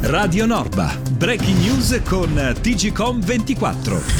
Radio Norba, breaking news con TGcom24.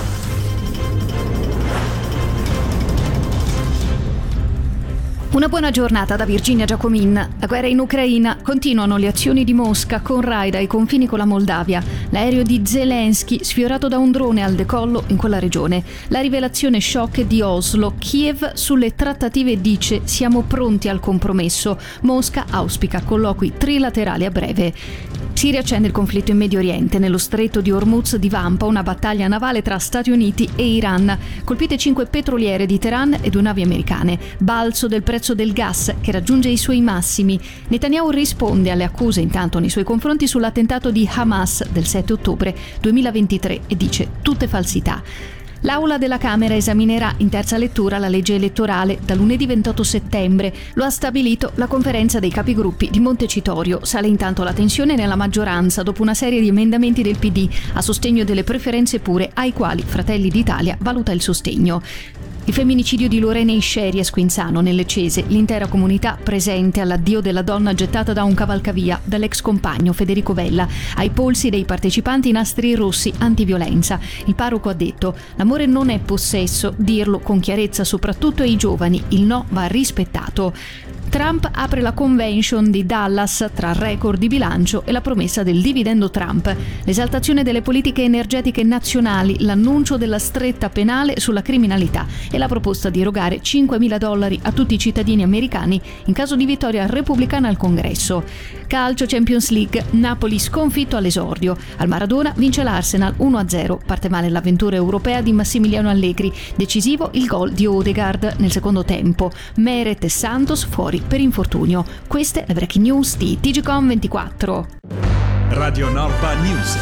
Una buona giornata da Virginia Giacomin. La guerra in Ucraina, continuano le azioni di Mosca con raid ai confini con la Moldavia. L'aereo di Zelensky sfiorato da un drone al decollo in quella regione. La rivelazione shock di Oslo. Kiev sulle trattative dice siamo pronti al compromesso. Mosca auspica colloqui trilaterali a breve. Si riaccende il conflitto in Medio Oriente. Nello stretto di Hormuz divampa una battaglia navale tra Stati Uniti e Iran. Colpite 5 petroliere di Teheran e 2 navi americane. Balzo del prezzo del gas che raggiunge i suoi massimi. Netanyahu risponde alle accuse intanto nei suoi confronti sull'attentato di Hamas del 7 ottobre 2023 e dice tutte falsità. L'Aula della Camera esaminerà in terza lettura la legge elettorale da lunedì 28 settembre. Lo ha stabilito la conferenza dei capigruppi di Montecitorio. Sale intanto la tensione nella maggioranza dopo una serie di emendamenti del PD a sostegno delle preferenze pure ai quali Fratelli d'Italia valuta il sostegno. Il femminicidio di Lorena Isceri a Squinzano, nelle Cese, l'intera comunità presente all'addio della donna gettata da un cavalcavia dall'ex compagno Federico Vella, ai polsi dei partecipanti nastri rossi antiviolenza. Il parroco ha detto: l'amore non è possesso, dirlo con chiarezza soprattutto ai giovani, il no va rispettato. Trump apre la convention di Dallas tra record di bilancio e la promessa del dividendo Trump, l'esaltazione delle politiche energetiche nazionali, l'annuncio della stretta penale sulla criminalità e la proposta di erogare $5.000 a tutti i cittadini americani in caso di vittoria repubblicana al Congresso. Calcio Champions League, Napoli sconfitto all'esordio. Al Maradona vince l'Arsenal 1-0, parte male l'avventura europea di Massimiliano Allegri, decisivo il gol di Odegaard nel secondo tempo. Meret e Santos fuori per infortunio. Queste le breaking news di TGcom24. Radio Norba News.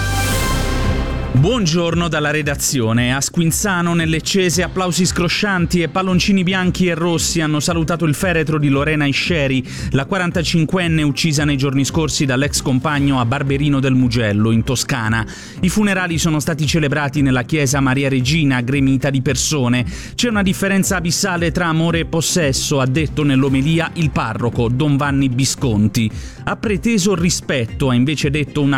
Buongiorno dalla redazione. A Squinzano, nelle Cese, applausi scroscianti e palloncini bianchi e rossi hanno salutato il feretro di Lorena Isceri, la 45enne uccisa nei giorni scorsi dall'ex compagno a Barberino del Mugello, in Toscana. I funerali sono stati celebrati nella chiesa Maria Regina, gremita di persone. C'è una differenza abissale tra amore e possesso, ha detto nell'omelia il parroco Don Vanni Bisconti. Ha preteso rispetto, ha invece detto una